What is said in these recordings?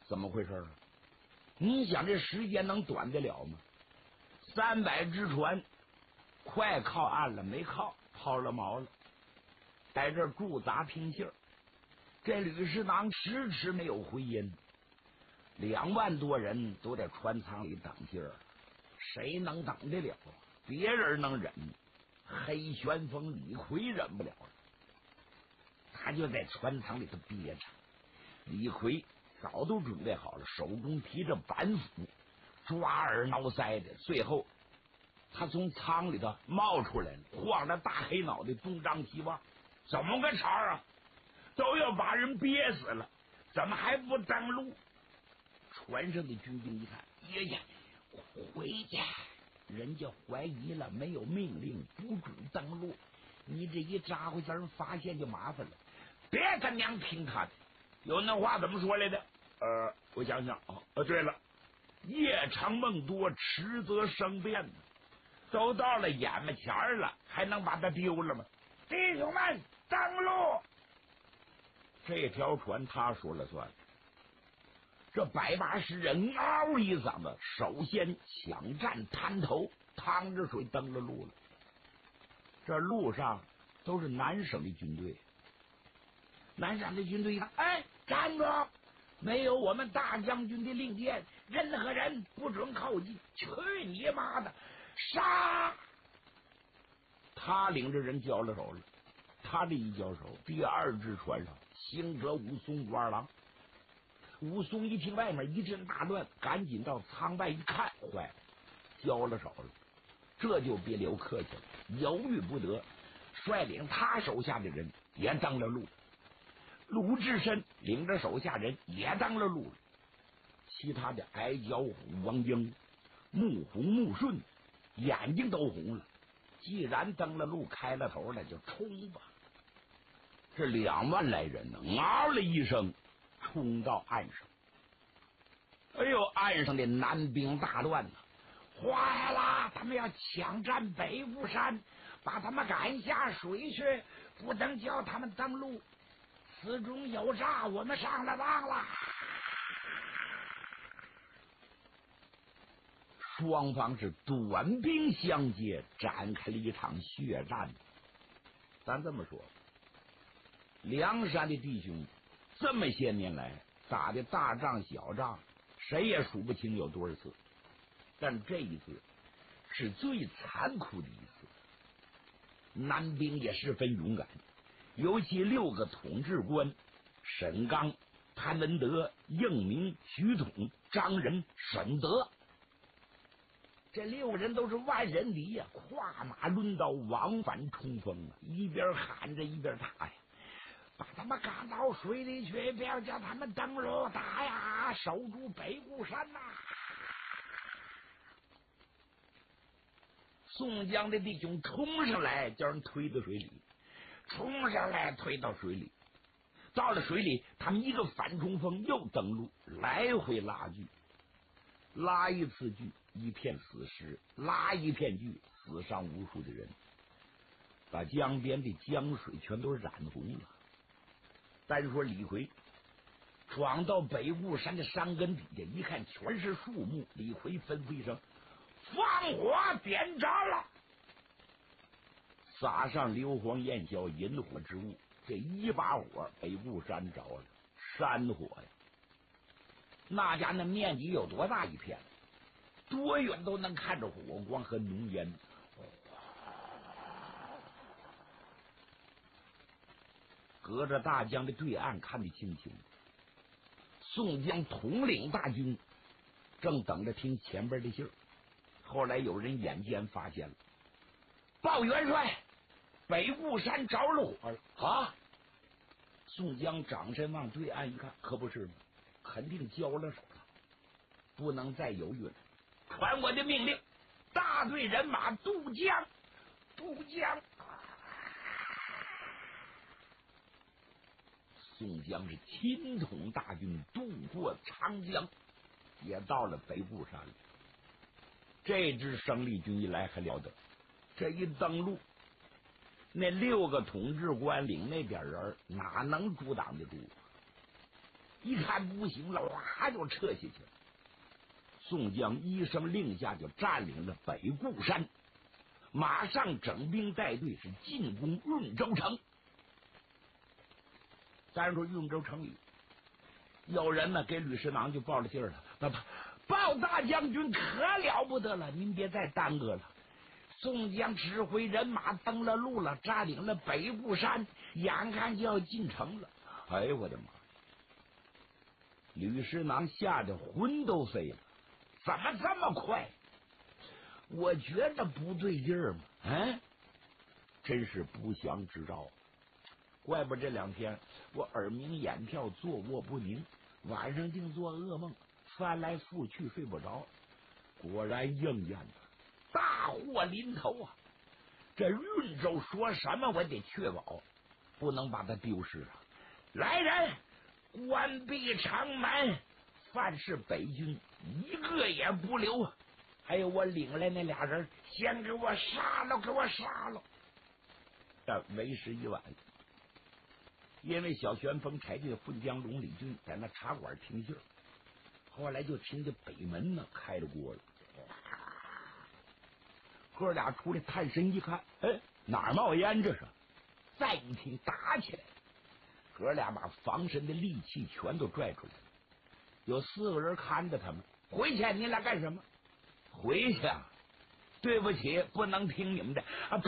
怎么回事啊？你想这时间能短得了吗？300只船快靠岸了，没靠，抛了锚了，在这驻扎听信儿。这吕师囊迟迟没有回音，2万多人都在船舱里等信儿，谁能等得了啊？别人能忍，黑旋风李逵忍不了了，他就在船舱里头憋着。李逵早都准备好了，手中提着板斧，抓耳挠腮的。最后他从舱里头冒出来了，晃着大黑脑袋，东张西望，怎么个茬啊？都要把人憋死了，怎么还不登陆？船上的军兵一看，爷爷回家，人家怀疑了，没有命令，不准登陆。你这一扎回，叫人发现就麻烦了。别他娘听他的，有那话怎么说来的？我想想对了，夜长梦多，迟则生变呢。都到了眼巴前了，还能把他丢了吗？弟兄们，登陆！这条船他说了算。这180人嗷一嗓子，首先抢占滩头，趟着水登了陆了。这路上都是南省的军队，南省的军队一看，站住！没有我们大将军的令箭，任何人不准靠近！去你妈的！杀！他领着人交了手了。他这一交手，第2只船上行者武松、武二郎。武松一听外面一阵大乱，赶紧到舱外一看，坏了，交了手了。这就别留客气了，犹豫不得，率领他手下的人也登了陆。鲁智深领着手下人也登了陆了。其他的矮脚虎王英、穆弘、穆顺眼睛都红了。既然登了陆，开了头了，就冲吧！这2万来人呢，嗷了一声，冲到岸上。哎呦，岸上的南兵大乱呢！坏了，他们要抢占北固山，把他们赶下水去，不能叫他们登陆。此中有诈，我们上了当了。双方是短兵相接，展开了一场血战。咱这么说，梁山的弟兄这么些年来打的大仗小仗，谁也数不清有多少次，但这一次是最残酷的一次。南兵也十分勇敢，尤其6个统制官沈刚、潘文德、应明、徐统、张仁、沈德，这6个人都是万人敌呀，跨马抡刀，往返冲锋啊！一边喊着一边打呀，把他们赶到水里去，不要叫他们登陆，打呀，守住北固山呐！宋江的弟兄冲上来，叫人推到水里，冲上来推到水里，到了水里，他们一个反冲锋又登陆，来回拉锯。拉一次锯，一片死尸；拉一片锯，死伤无数的人，把江边的江水全都染红了。单说李逵闯到北固山的山根底下，一看全是树木，李逵吩咐一声：“放火点着了！”撒上硫磺、焰硝、引火之物，这一把火，北固山着了，山火呀！那家那面积有多大一片，多远都能看着火光和浓烟。隔着大江的对岸看得清清，宋江统领大军正等着听前边的信儿。后来有人眼尖发现了，报元帅，北固山着了火了啊！宋江掌身往对岸一看，可不是吗？肯定交了手了，不能再犹豫了。传我的命令，大队人马渡江，渡江！宋江是亲统大军渡过长江，也到了北固山了。这支生力军一来还了得，这一登陆，那6个统治官领那点人哪能阻挡得住？ 一看不行了，哇就撤下去了。宋江一声令下，就占领了北固山，马上整兵带队是进攻运州城。咱说运州城里有人呢，给吕师囊就报了信了，报大将军可了不得了，您别再耽搁了。宋江指挥人马登了路了，占领了北固山，眼看就要进城了。哎呦我的妈！吕师囊吓得魂都飞了，怎么这么快？我觉得不对劲儿嘛，真是不祥之兆。怪不这两天我耳鸣眼跳，坐卧不宁，晚上净做噩梦，翻来覆去睡不着。果然应验了，大祸临头啊！这运州说什么我得确保，不能把它丢失啊！来人，关闭城门，凡是北军一个也不留。还有我领来那俩人，先给我杀了，给我杀了！但为时已晚，因为小旋风柴进、混江龙李军在那茶馆听信，后来就听见北门呢开了锅了。哥俩出来探身一看，哪儿冒烟？这是！再一听打起来，哥俩把防身的利器全都拽出来，有4个人看着他们。回去，你俩干什么？回去啊！对不起，不能听你们的啊！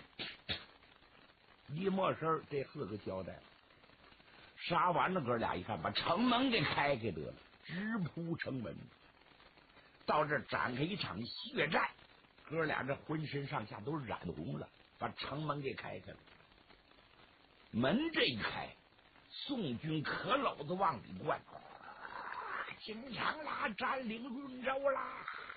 一没声，这4个交代了。杀完了，哥俩一看，把城门给开得了，直扑城门。到这展开一场血战，哥俩这浑身上下都染红了，把城门给开开了。门这一开，宋军可搂子往里灌，进城啦，占领运州啦！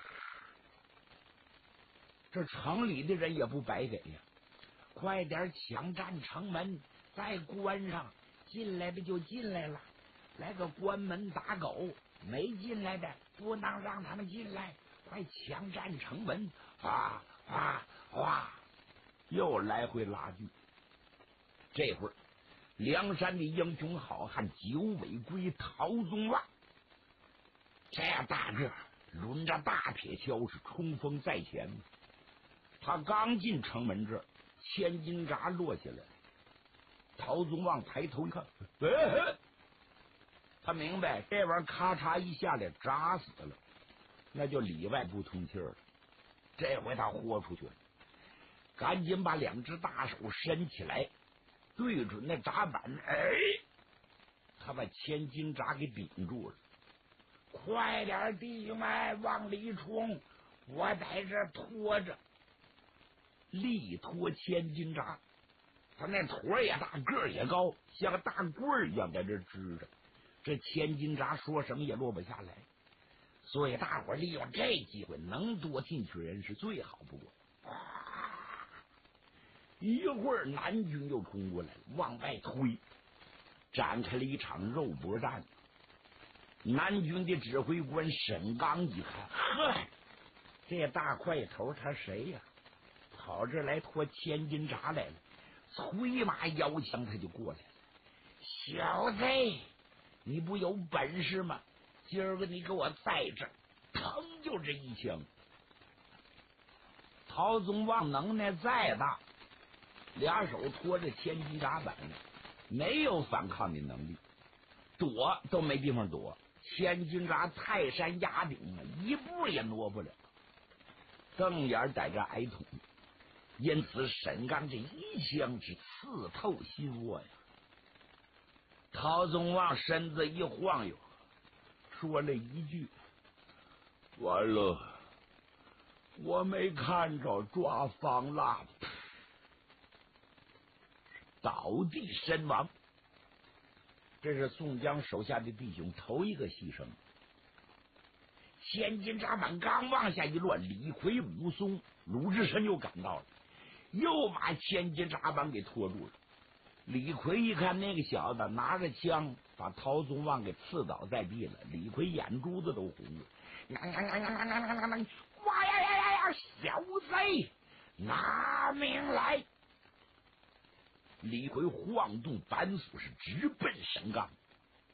这城里的人也不白给呀，快点抢占城门，再关上，进来的就进来了，来个关门打狗，没进来的不能让他们进来，快抢占城门！啊啊啊！又来回拉锯。这会儿，梁山的英雄好汉九尾龟陶宗旺，这大个抡着大铁锹是冲锋在前。他刚进城门这儿，千斤闸落下来，陶宗旺抬头一看，他明白这玩意儿咔嚓一下来扎死了，那就里外不通气了。这回他豁出去了，赶紧把2只大手伸起来，对准那闸板，他把千斤闸给顶住了。快点，弟兄们往里冲，我在这拖着。力拖千斤闸，他那坨也大，个儿也高，像个大棍儿一样在这支着。这千斤闸说什么也落不下来，所以大伙利用这机会，能多进去人是最好不过。一会儿南军又冲过来了，往外推，展开了一场肉搏战。南军的指挥官沈刚一看，这大块头他谁呀？跑这来拖千斤闸来了，催马摇枪他就过来了。小子，你不有本事吗？今儿个你给我在这儿，腾就这一枪。陶宗旺能耐再大，俩手托着千斤闸板，没有反抗的能力，躲都没地方躲。千斤闸泰山压顶啊，一步也挪不了，瞪眼在这挨捅。因此沈刚这一枪是刺透心窝呀。陶宗旺身子一晃悠，说了一句：完了，我没看着抓方腊，倒地身亡。这是宋江手下的弟兄头一个牺牲。千斤闸板刚往下一落，李逵、武松、鲁智深又赶到了，又把千斤闸板给拖住了。李逵一看那个小子拿着枪把陶宗旺给刺倒在地了，李逵眼珠子都红了。哇呀呀呀呀！小贼，拿命来！李逵晃动板斧是直奔沈刚。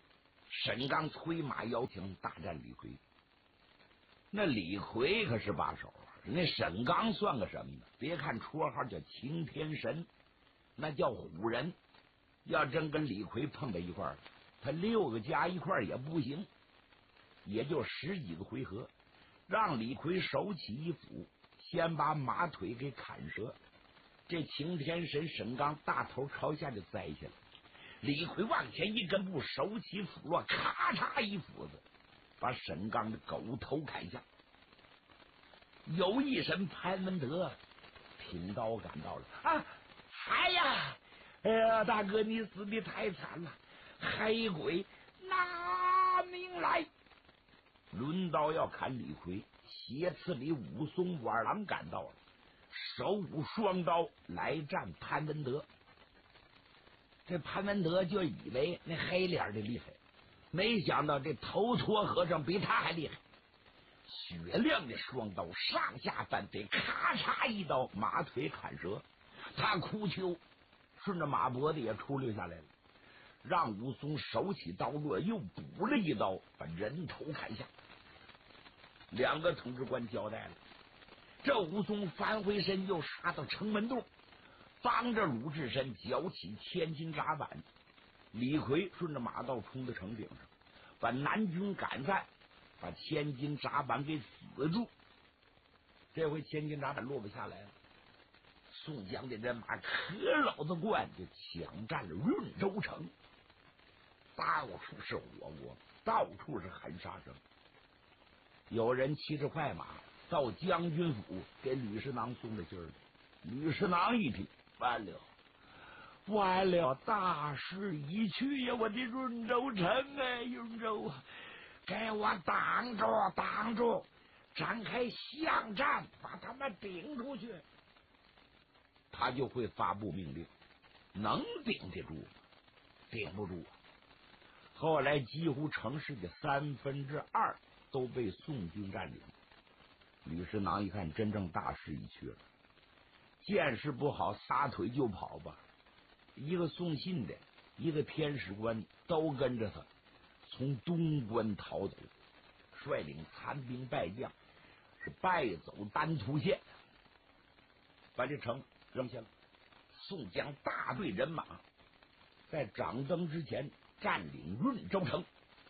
沈刚催马摇挺大战李逵。那李逵可是把手啊，那沈刚算个什么呢？别看绰号叫擎天神，那叫虎人。要真跟李逵碰在一块儿，他6个加一块儿也不行，也就10几个回合，让李逵手起一斧，先把马腿给砍折。这擎天神沈刚大头朝下就栽下来，李逵往前一根步，手起斧落，咔嚓一斧子把沈刚的狗头砍下。有一神潘文德挺刀赶到了啊！哎呀，哎呀，大哥你死的太惨了，黑鬼拿命来！轮刀要砍李逵，斜刺里武松、武二郎赶到了，手舞双刀来战潘文德。这潘文德就以为那黑脸的厉害，没想到这头陀和尚比他还厉害。雪亮的双刀上下翻飞，咔嚓一刀，马腿砍折。他哭求，顺着马脖子也出溜下来了。让武松手起刀落，又补了一刀，把人头砍下。2个统治官交代了，这武松翻回身，又杀到城门洞，帮着鲁智深搅起千斤闸板。李逵顺着马道冲到城顶上，把南军赶散，把千斤闸板给死住。这回千斤闸板落不下来了，宋江的人马可老子惯，就抢占了润州城。到处是火锅，到处是喊杀声。有人骑着快马到将军府给吕师囊送了信儿。吕师囊一听，完了完了，大势已去呀！我的润州城啊，润州，给我挡住挡住，展开巷战，把他们顶出去。他就会发布命令，能顶得住吗？顶不住啊！后来几乎城市的2/3都被宋军占领。吕师囊一看，真正大势已去了，见势不好，撒腿就跑吧。一个送信的，一个天使官都跟着他从东关逃走，率领残兵败将是败走丹徒县，把这城扔下了。宋江大队人马在掌灯之前占领润州城。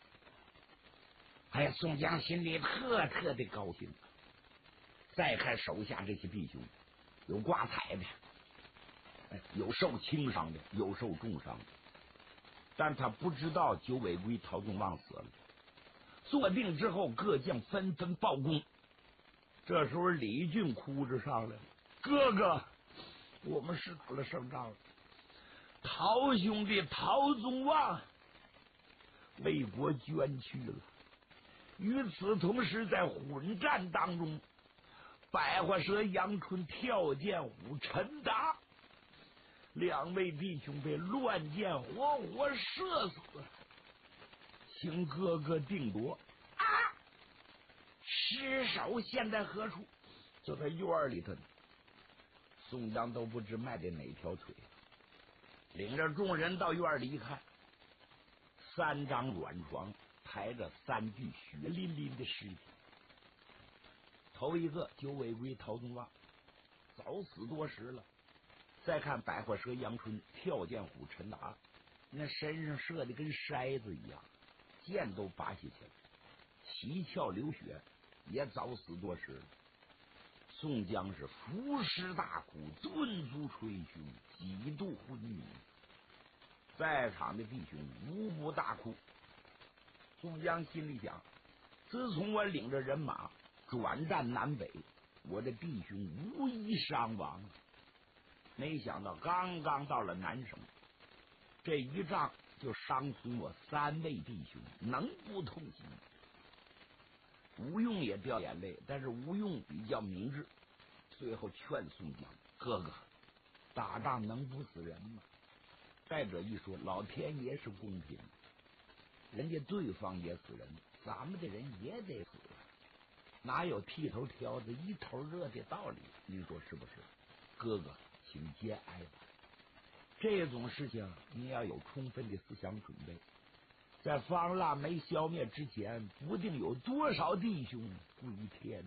哎，宋江心里特的高兴。再看手下这些弟兄，有挂彩的，有受轻伤的，有受重伤的，但他不知道九尾龟陶宗旺死了。坐定之后，各将纷纷报功。这时候李俊哭着上来了：“哥哥，我们是打了胜仗了，陶兄弟陶宗旺为国捐躯了。与此同时，在混战当中，百花蛇杨春、跳涧虎陈达2位弟兄被乱箭活活射死，请哥哥定夺。”啊！尸首现在何处？就在院里头呢。宋江都不知迈的哪条腿，领着众人到院里一看，3张软床抬着3具血淋淋的尸体。头一个九尾龟陶宗旺，早死多时了。再看百花蛇杨春、跳涧虎陈达，那身上射的跟筛子一样，箭都拔下去了，七窍流血，也早死多时了。宋江是伏尸大哭，顿足捶胸，几度昏迷。在场的弟兄无不大哭。宋江心里想：自从我领着人马转战南北，我的弟兄无一伤亡。没想到刚刚到了南省，这一仗就伤损我3位弟兄，能不痛心？吴用也掉眼泪，但是吴用比较明智，最后劝宋江：哥哥，打仗能不死人吗？再者一说，老天爷是公平，人家对方也死人，咱们的人也得死，哪有剃头挑子一头热的道理？您说是不是？哥哥，请节哀吧。这种事情你要有充分的思想准备， 在方腊没消灭之前，不定有多少弟兄归天。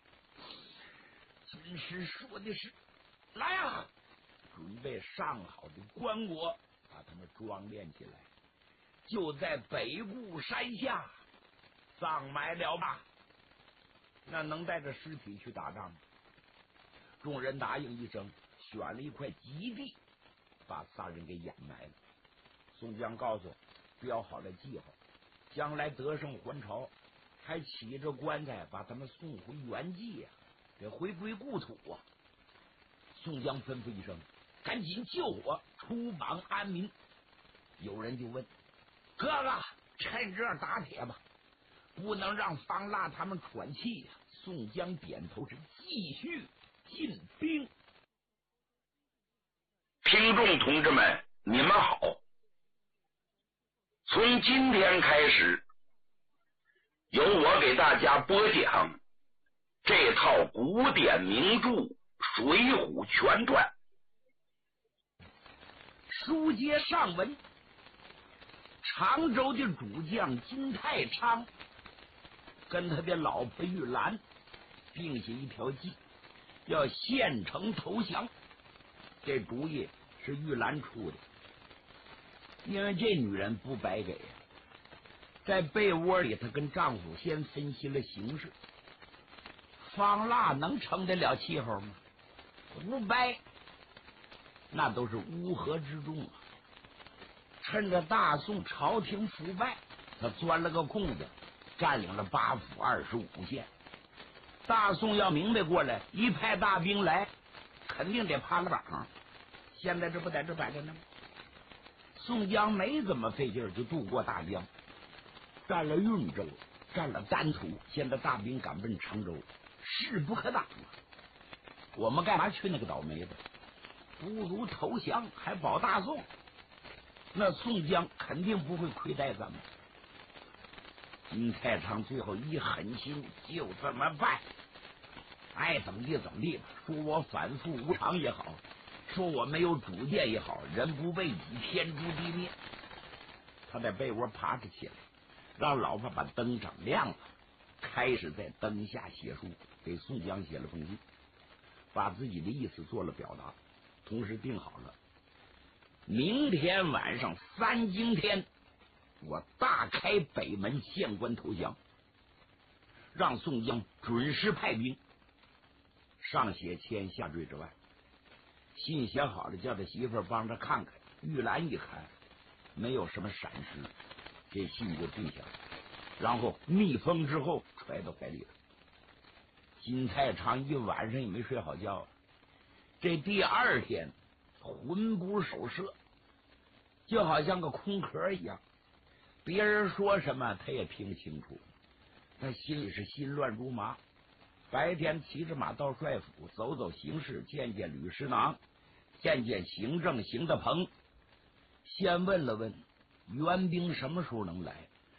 军师说的是，来啊，准备上好的棺椁，把他们装殓起来，就在北固山下葬埋了吧。那能带着尸体去打仗吗？众人答应一声，选了一块吉地，把仨人给掩埋了。宋江告诉标好了计划，将来得胜还朝，还骑着棺材把他们送回原籍呀，给回归故土啊。宋江吩咐一声，赶紧救火，出榜安民。有人就问哥哥，趁热打铁吧，不能让方腊他们喘气呀。宋江点头，是继续进兵。 听众同志们，你们好！从今天开始，由我给大家播讲这套古典名著《水浒全传》。 书接上文，常州的主将金太昌跟他的老婆玉兰并写一条计，要献城投降。这主意是玉兰出的，因为这女人不白给。在被窝里，她跟丈夫先分析了形势。方腊能撑得了气候吗？不白，那都是乌合之众啊。趁着大宋朝廷腐败，他钻了个空子，占领了8府25县。大宋要明白过来，一派大兵来，肯定得趴了榜。现在这不在这摆着呢吗？宋江没怎么费劲儿就渡过大江，占了运州，占了丹徒，现在大兵赶奔常州，势不可挡啊！我们干嘛去那个倒霉的？不如投降，还保大宋。那宋江肯定不会亏待咱们。金太昌最后一狠心，就这么办，爱怎么地怎么地吧。说我反复无常也好，说我没有主见也好，人不为己，天诛地灭。他在被窝爬着起来，让老婆把灯整亮了，开始在灯下写书，给宋江写了封信，把自己的意思做了表达，同时定好了明天晚上3更天，我大开北门县关投降，让宋江准时派兵。上写签，下坠之外，信写好了，叫他媳妇儿帮着看看。玉兰一看，没有什么闪失，这信就定下了，然后密封之后揣到怀里了。金太昌一晚上也没睡好觉，这第2天魂不守舍，就好像个空壳一样，别人说什么他也听不清楚，他心里是心乱如麻。白天骑着马到帅府走走形势，见见吕师囊，见见行政邢德鹏，先问了问援兵什么时候能来。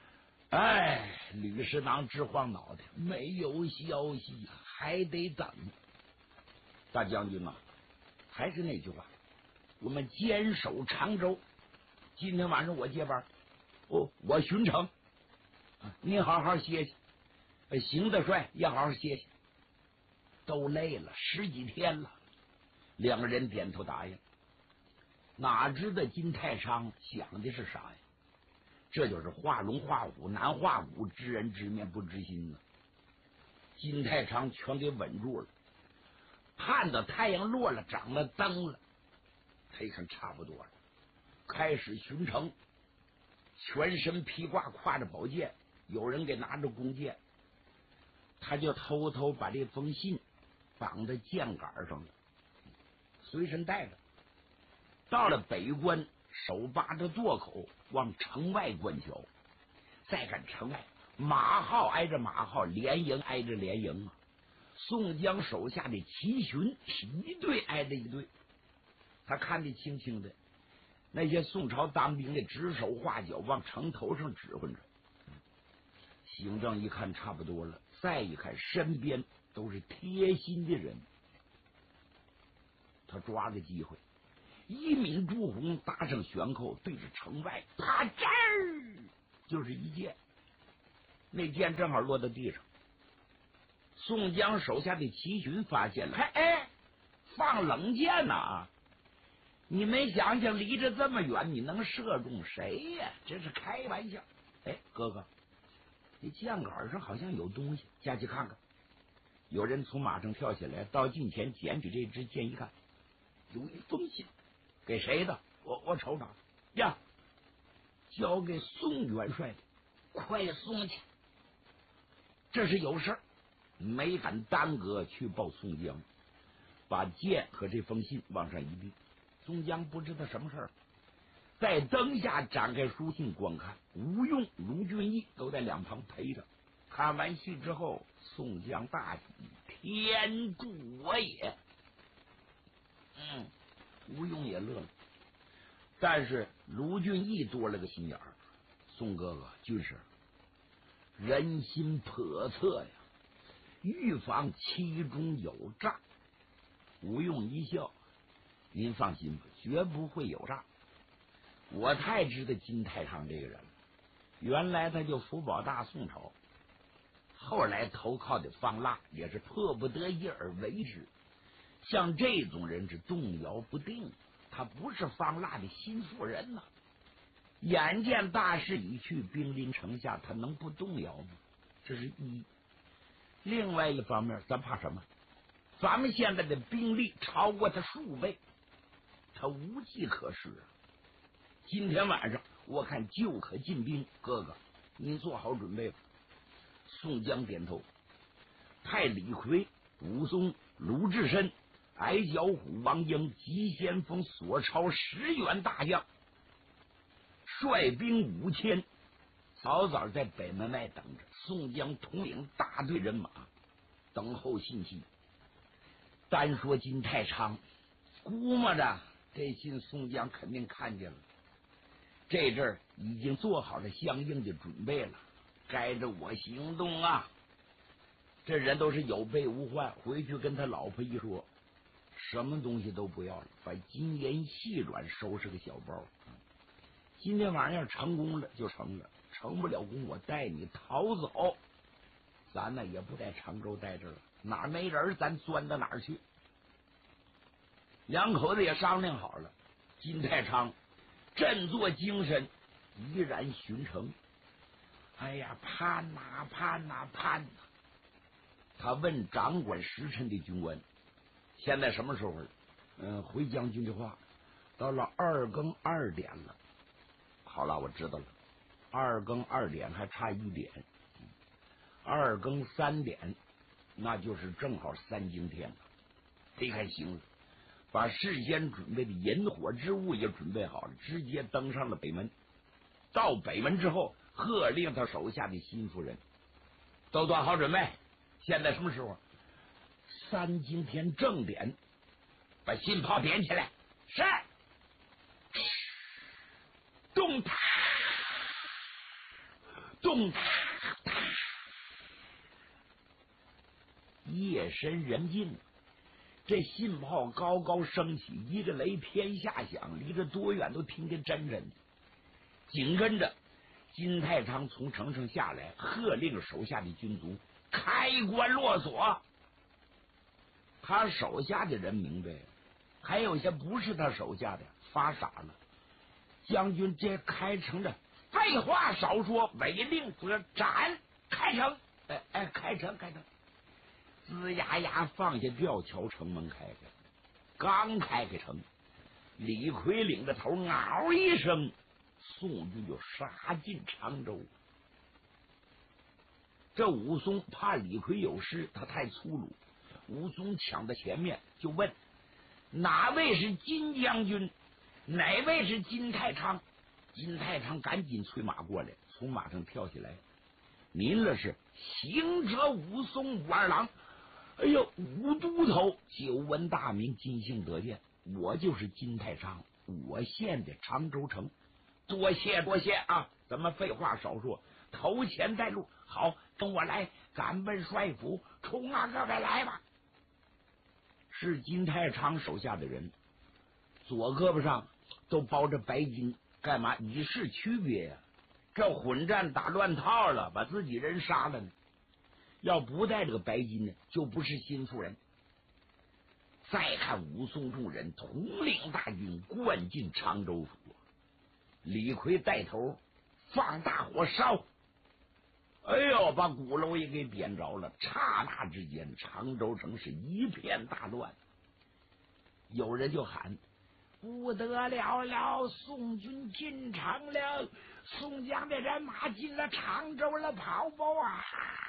吕师囊直晃脑袋，没有消息，还得等。大将军啊，还是那句话，我们坚守常州。今天晚上我接班，我巡城，您好好歇歇。邢大帅也好好歇歇，都累了10几天了。2个人点头答应。哪知道金太昌想的是啥呀？这就是画龙画虎难画骨，知人知面不知心呢。金太昌全给稳住了，盼到太阳落了，长了灯了，他一看差不多了，开始巡城，全身披挂，挎着宝剑，有人给拿着弓箭，他就偷偷把这封信绑在箭杆上了，随身带着。到了北关，手扒着垛口往城外观瞧。再看城外，马号挨着马号，连营挨着连营啊。宋江手下的骑巡是一队挨着一队，他看得清清的。那些宋朝当兵的指手画脚，往城头上指挥着。行政一看差不多了，再一看身边都是贴心的人，他抓个机会，一抿朱红，搭上悬扣，对着城外，啪！这儿就是一箭，那箭正好落到地上。宋江手下的齐巡发现了，哎，放冷箭呐！你没想想，离着这么远，你能射中谁呀？这是开玩笑。哎，哥哥，这箭杆上好像有东西，下去看看。有人从马上跳下来，到近前捡起这支箭一看，有一封信，给谁的？我瞅瞅呀，交给宋元帅的，快送去。这是有事儿，没敢耽搁，去报宋江，把剑和这封信往上一递。宋江不知道什么事儿，在灯下展开书信观看，吴用、卢俊义都在两旁陪着。看完戏之后，宋江大喜，天助我也！吴用也乐了，但是卢俊义多了个心眼儿。宋哥哥，军师，人心叵测呀，预防其中有诈。吴用一笑，您放心吧，绝不会有诈。我太知道金太常这个人了，原来他就福保大宋朝，后来投靠的方腊，也是迫不得已而为之。像这种人是动摇不定，他不是方腊的心腹人呐。眼见大势已去，兵临城下，他能不动摇吗？这是一。另外一方面，咱怕什么？咱们现在的兵力超过他数倍，他无计可施啊。今天晚上我看就可进兵，哥哥您做好准备吧。宋江点头，派李逵、武松、鲁智深、矮脚虎王英、急先锋索超10员大将，率兵5000，早早在北门外等着。宋江统领大队人马，等候信息。单说金太昌，估摸着这信宋江肯定看见了，这阵儿已经做好了相应的准备了，该着我行动啊！这人都是有备无患，回去跟他老婆一说，什么东西都不要了，把金银细软收拾个小包。今天晚上要成功了就成了，成不了功我带你逃走。咱呢也不在常州待着了，哪儿没人咱钻到哪儿去。两口子也商量好了，金太昌振作精神，依然巡城。哎呀，盼呐盼呐盼呐！他问掌管时辰的军官，现在什么时候了？回将军的话，到了2更2点了。好了，我知道了，2更2点还差1点，2更3点，那就是正好3更天了。这看行了，把事先准备的引火之物也准备好了，直接登上了北门。到北门之后，喝令他手下的心腹人都做好准备。现在什么时候？3更天正点，把信炮点起来。是。咚哒咚哒哒，夜深人静，这信炮高高升起，一个雷偏下响，离着多远都听见真真的。紧跟着金太昌从城上下来，喝令手下的军卒开关落锁。他手下的人明白，还有些不是他手下的发傻了。将军这开城的，废话少说，违令则斩。开城！开城！吱呀呀放下吊桥，城门开开。刚开城，李逵领着头，嗷一声，宋军就杀进常州。这武松怕李逵有事，他太粗鲁。武松抢在前面就问：哪位是金将军？哪位是金太昌？金太昌赶紧催马过来，从马上跳下来。您了是行者武松武二郎。哎呦，武都头，久闻大名，今幸得见。我就是金太昌，我现的常州城。多谢啊！咱们废话少说，头前带路。好，跟我来，赶奔帅府。冲啊，各位来吧！是金太昌手下的人，左胳膊上都包着白巾，干嘛？以示区别呀。 这混战打乱套了，把自己人杀了呢。要不带这个白金呢，就不是新妇人。再看武松众人统领大军灌进常州府，李逵带头放大火烧，哎呦，把鼓楼也给点着了。刹那之间，常州城是一片大乱。有人就喊：不得了，宋军进城了，宋江的人马进了常州了，跑不啊！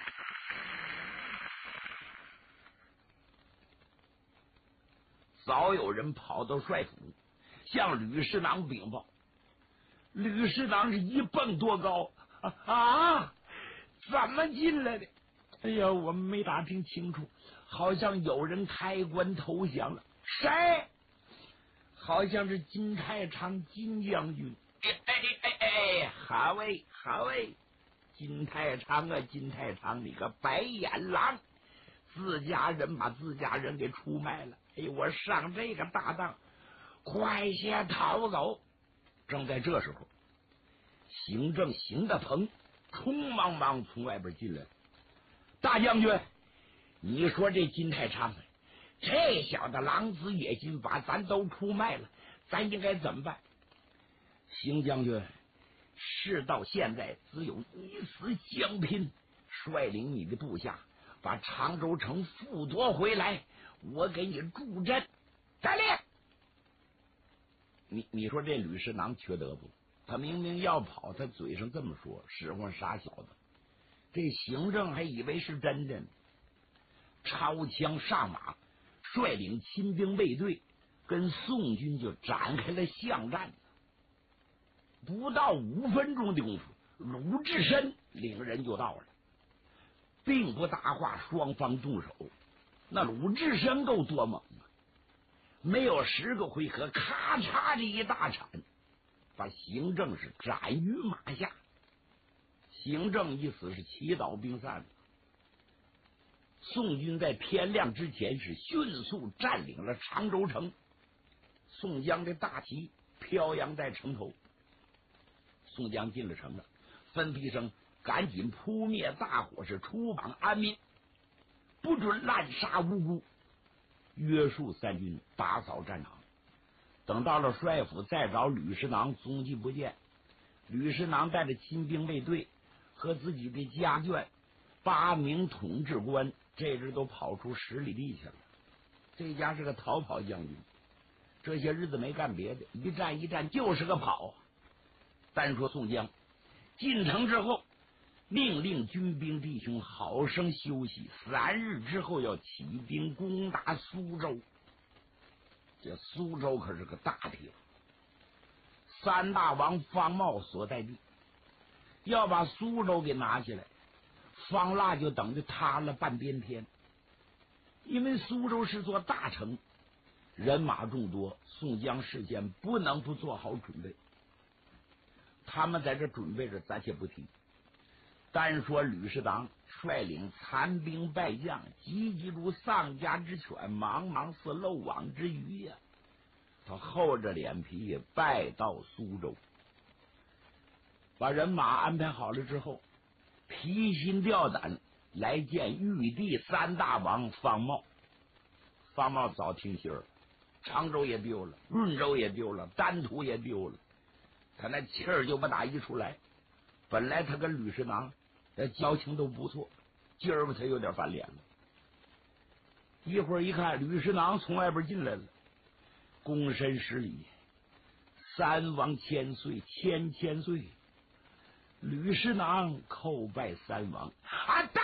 早有人跑到帅府，向吕师囊禀报。吕师囊是一蹦多高啊！怎么进来的？哎呀，我们没打听清楚，好像有人开关投降了。谁？好像是金太常金将军。好喂，金太常啊，金太常，你个白眼狼，自家人把自家人给出卖了。哎，我上这个大当，快些逃走！正在这时候，行政邢大鹏匆忙忙从外边进来。大将军，你说这金太常，这小子狼子野心，把咱都出卖了，咱应该怎么办？邢将军，事到现在只有一死相拼，率领你的部下把常州城复夺回来，我给你助阵。再练。你说这吕师囊缺德不？他明明要跑，他嘴上这么说，使唤傻小子。这行政还以为是真的呢，抄枪上马，率领亲兵卫队跟宋军就展开了巷战。不到5分钟的功夫，鲁智深领人就到了，并不搭话，双方动手。那鲁智深够多猛啊！没有10个回合，咔嚓的一大铲，把邢政是斩于马下。邢政一死是旗倒兵散。宋军在天亮之前是迅速占领了常州城，宋江的大旗飘扬在城头。宋江进了城了，分批声赶紧扑灭大火，是出榜安民，不准滥杀无辜，约束三军打扫战场。等到了帅府，再找吕师囊，踪迹不见。吕师囊带着亲兵卫队和自己的家眷8名统治官，这阵都跑出10里地去了。这家是个逃跑将军，这些日子没干别的，一战一战就是个跑。单说宋江进城之后，命令军兵弟兄好生休息，3日之后要起兵攻打苏州。这苏州可是个大地方，3大王方茂所在地，要把苏州给拿起来，方腊就等着塌了半边天。因为苏州是座大城，人马众多，宋江事先不能不做好准备。他们在这准备着，咱且不提。单说吕师囊率领残兵败将，急急如丧家之犬，茫茫似漏网之鱼呀！他厚着脸皮败到苏州，把人马安排好了之后，提心吊胆来见玉帝3大王方茂。方茂早听信儿，常州也丢了，润州也丢了，丹徒也丢了，他那气儿就不打一处来。本来他跟吕师囊交情都不错，今儿他有点翻脸了。一会儿一看，吕师囊从外边进来了，躬身施礼：“3王千岁，千岁。”吕师囊叩拜3王，到。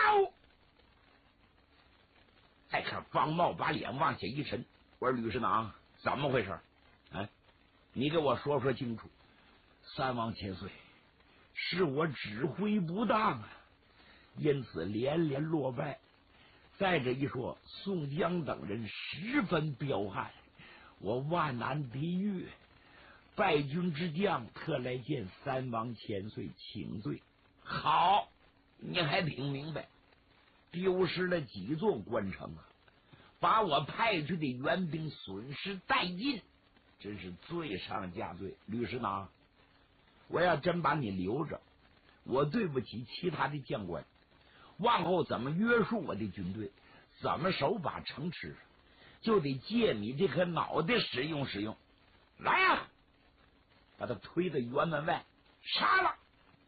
再看方茂把脸往下一沉，我说：“吕师囊，怎么回事？你给我说说清楚。”3王千岁，是我指挥不当啊，因此连连落败。再者一说，宋江等人十分彪悍，我万难抵御，败军之将特来见3王千岁请罪。好，你还挺明白，丢失了几座关城啊，把我派去的援兵损失殆尽，真是罪上加罪。吕师囊，我要真把你留着， 我对不起其他的将官，往后怎么约束我的军队，怎么守把城池，就得借你这颗脑袋使用使用。来呀，把他推到辕门外杀了。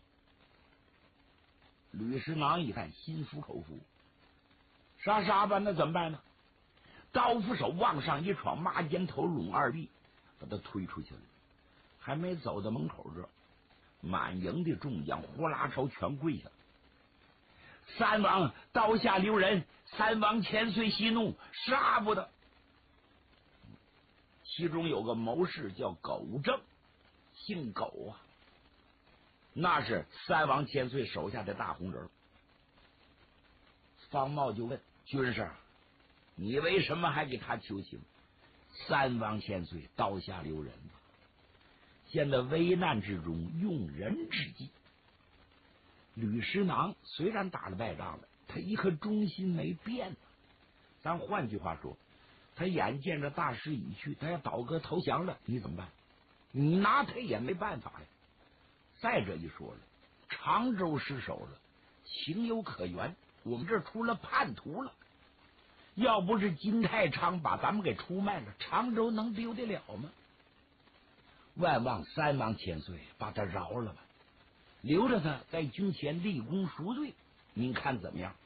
吕师囊一看，心服口服，杀吧，那怎么办呢？刀斧手往上一闯，马肩头拢二臂，把他推出去了。还没走到门口这，满营的众将呼啦朝全跪下。三王刀下留人，三王千岁息怒，杀不得。其中有个谋士叫苟正，姓苟啊，那是三王千岁手下的大红人。方茂就问军师，你为什么还给他求情？三王千岁刀下留人，现在危难之中用人之计。吕师囊虽然打了败仗了，他一颗忠心没变呢。咱换句话说，他眼见着大势已去，他要倒戈投降了，你怎么办？你拿他也没办法呀。再者一说了，常州失守了，情有可原，我们这出了叛徒了。要不是金太昌把咱们给出卖了，常州能丢得了吗？万望三王千岁把他饶了吧，留着他在军前立功赎罪，您看怎么样？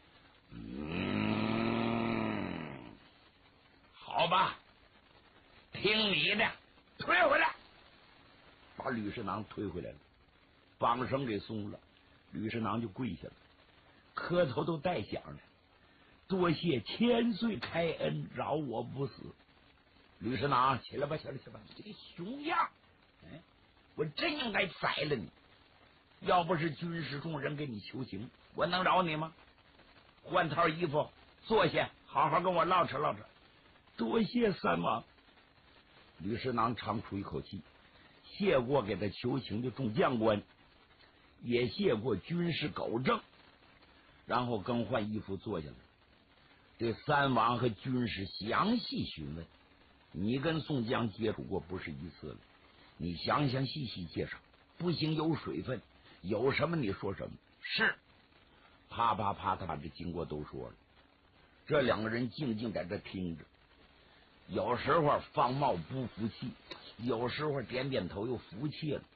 好吧，听你的，推回来。把吕师囊推回来了，绑绳给松了，吕师囊就跪下了，磕头都带响了。多谢千岁开恩，饶我不死。吕师囊，起来吧，起来吧，这个熊样，我真应该宰了你。要不是军师众人给你求情，我能饶你吗？换套衣服，坐下，好好跟我唠扯唠扯。多谢三王。吕师囊长出一口气，谢过给他求情的众将官，也谢过军师苟正，然后更换衣服坐下来。对三王和军师详细询问，你跟宋江接触过不是一次了，你详细介绍，不行有水分，有什么你说什么。是，啪啪啪，他把这经过都说了。这两个人静静在这听着，有时候方茂不服气，有时候点点头又服气了。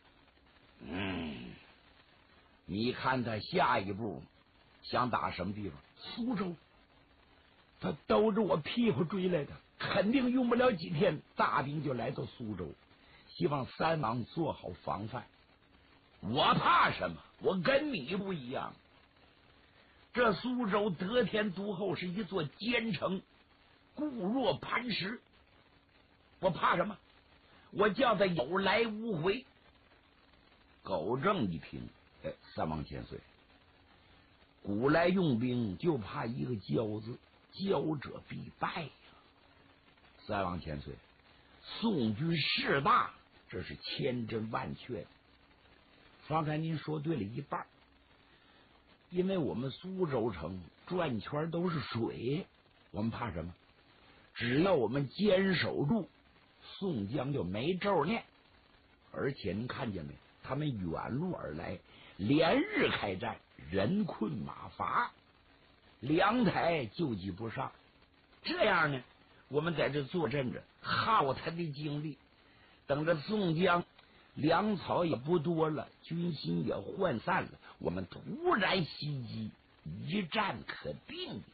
你看他下一步想打什么地方？苏州。他兜着我屁股追来的，肯定用不了几天，大兵就来到苏州。希望三王做好防范。我怕什么？我跟你不一样。这苏州得天独厚，是一座坚城，固若磐石。我怕什么？我叫他有来无回。苟正一听，三王千岁，古来用兵就怕一个骄字，骄者必败呀。三王千岁，宋军势大，这是千真万确的。方才您说对了一半，因为我们苏州城转圈都是水，我们怕什么？只要我们坚守住，宋江就没咒念。而且您看见没？他们远路而来，连日开战，人困马乏，粮台救济不上。这样呢，我们在这坐镇着，耗他的精力，等着宋江粮草也不多了，军心也涣散了，我们突然袭击，一战可定的。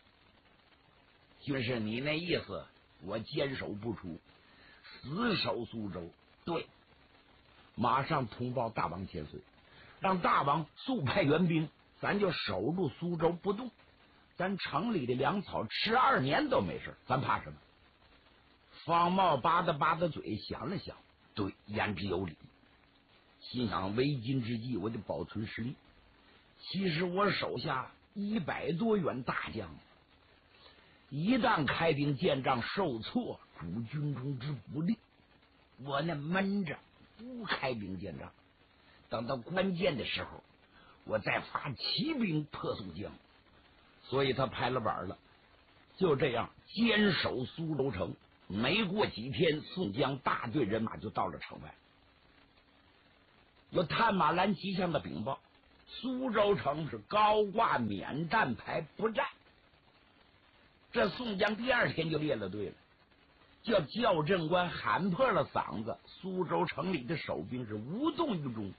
军师，你那意思，我坚守不出，死守苏州。对，马上通报大王千岁，让大王速派援兵，咱就守住苏州不动。咱城里的粮草吃2年都没事，咱怕什么？方茂扒拉嘴，想了想，对，言之有理。心想为今之计，我得保存实力。其实我手下100多员大将，一旦开兵见仗受挫，主军中之不利，我那闷着不开兵见仗，等到关键的时候，我再发骑兵破宋江。所以他拍了板了，就这样坚守苏州城。没过几天，宋江大队人马就到了城外。 有探马兰吉祥的禀报，苏州城是高挂免战牌不战。这宋江第二天就列了队了，叫校正官喊破了嗓子，苏州城里的守兵是无动于衷。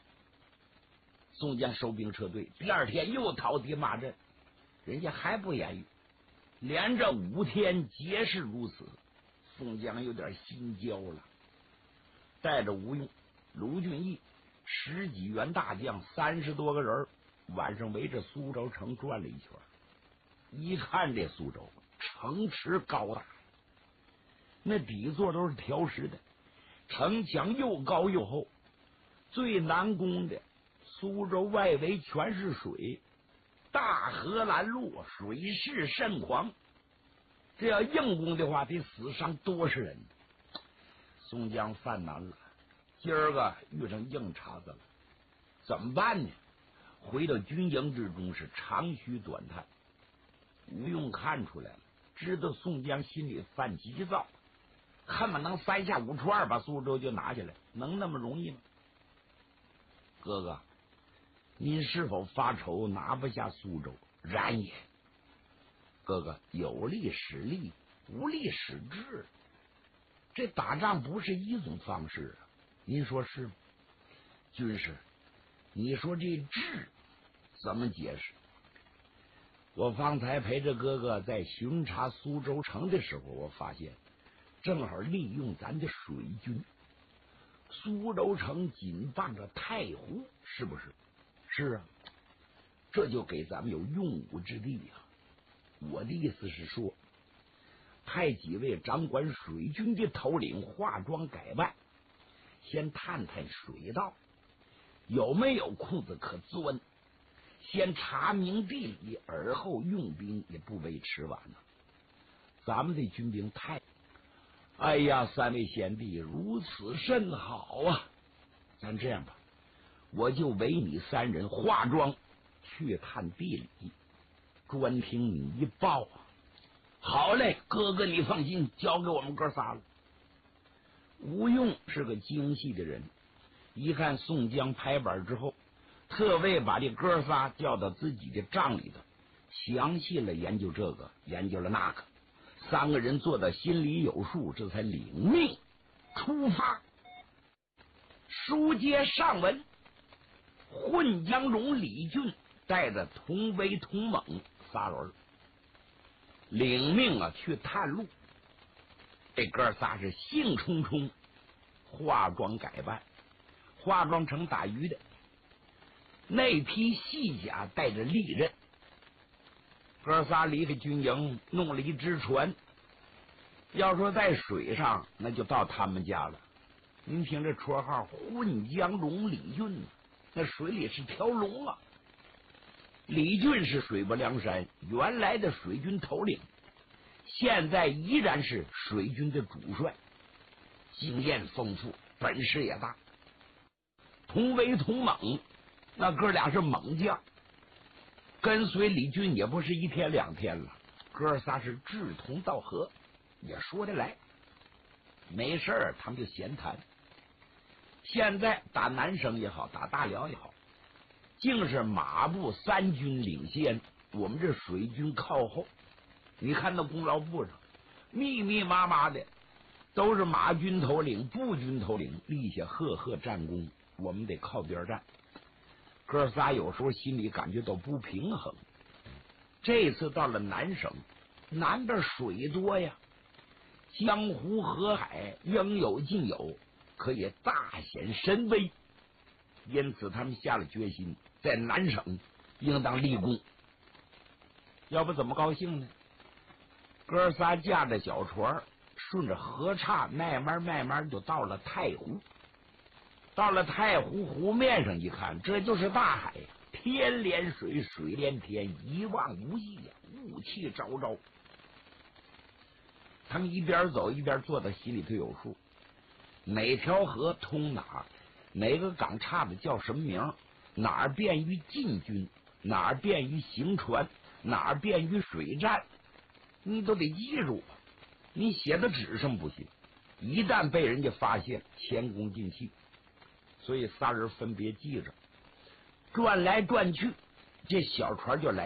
宋江收兵撤退，第二天又讨敌骂阵，人家还不言语，连着5天皆是如此。宋江有点心焦了，带着吴用、卢俊义10几员大将30多个人，晚上围着苏州城转了一圈。一看这苏州城池高大，那底座都是条石的，城墙又高又厚，最难攻的苏州外围全是水，大河拦路，水势甚狂，这要硬攻的话得死伤多少人。宋江犯难了，今儿个遇上硬茬子了，怎么办呢？回到军营之中是长吁短叹。吴用看出来了，知道宋江心里犯急躁，恨不能3下5除2把苏州就拿下来，能那么容易吗？哥哥，您是否发愁拿不下苏州？然也。哥哥，有力使力，无力使智，这打仗不是一种方式啊，您说是吗？军师，你说这智怎么解释？我方才陪着哥哥在巡查苏州城的时候，我发现正好利用咱的水军，苏州城紧傍着太湖，是不是？是啊，这就给咱们有用武之地呀。我的意思是说，派几位掌管水军的头领化妆改扮，先探探水道有没有空子可钻，先查明地理，而后用兵也不为迟晚呢。咱们的军兵太……哎呀，3位贤弟，如此甚好啊！咱这样吧，我就委你3人化妆去探地理，专听你一报啊。好嘞，哥哥你放心，交给我们哥仨了。吴用是个精细的人，一看宋江拍板之后，特为把这哥仨叫到自己的帐里头，详细了研究这个，研究了那个。3个人做到心里有数，这才领命出发。书接上文，混江荣、李俊带着童威、童猛仨人领命啊去探路。这哥仨是兴冲冲，化妆改扮，化妆成打鱼的。那批细甲带着利刃，哥仨离开军营，弄了一只船。要说在水上，那就到他们家了。您听这绰号混江龙李俊，那水里是条龙啊。李俊是水泊梁山原来的水军头领，现在依然是水军的主帅，经验丰富，本事也大。童威、童猛，那哥俩是猛将，跟随李俊也不是1天2天了，哥仨是志同道合，也说得来。没事儿他们就闲谈。现在打南省也好，打大辽也好，竟是马步3军领先，我们这水军靠后。你看那功劳簿上密密麻麻的都是马军头领、步军头领立下赫赫战功，我们得靠边站。哥仨有时候心里感觉到不平衡。这次到了南省，南边水多呀，江湖河海应有尽有，可以大显神威。因此他们下了决心，在南省应当立功。要不怎么高兴呢？哥仨驾着小船，顺着河岔慢慢就到了太湖。到了太湖湖面上一看，这就是大海，天连水，水连天，一望无际呀，雾气昭昭。他们一边走一边做的心里头有数，哪条河通哪儿，哪个港岔子叫什么名，哪儿便于进军，哪儿便于行船，哪儿便于水战，你都得记住。你写在纸上不行，一旦被人家发现，前功尽弃。 所以仨人分别系着，转来转去，这小船就来